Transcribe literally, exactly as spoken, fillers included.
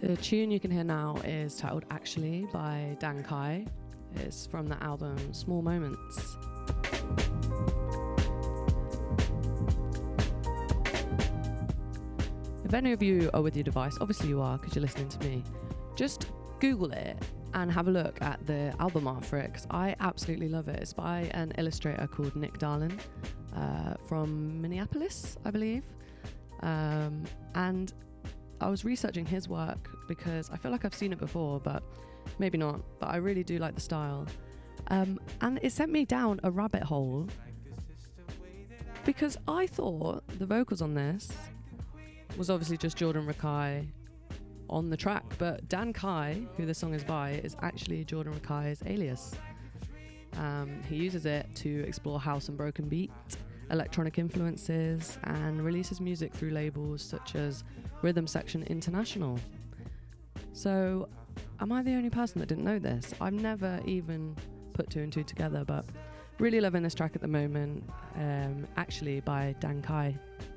The tune you can hear now is titled Actually by Dan Kai. It's from the album Small Moments. If any of you are with your device, obviously you are because you're listening to me, just Google it and have a look at the album art for it because I absolutely love it. It's by an illustrator called Nick Darlin uh, from Minneapolis, I believe. Um, and I was researching his work because I feel like I've seen it before, but maybe not. But I really do like the style. Um, and it sent me down a rabbit hole because I thought the vocals on this was obviously just Jordan Rakei on the track, but Dan Kai, who this song is by, is actually Jordan Rakei's alias. Um, he uses it to explore house and broken beat, electronic influences, and releases music through labels such as Rhythm Section International. So, am I the only person that didn't know this? I've never even put two and two together, but really loving this track at the moment, um, actually by Dan Kai.